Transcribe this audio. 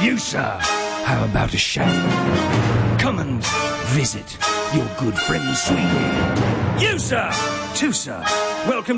You, sir, how about a shave? Come and visit your good friend Sweden. You, sir, too, sir, welcome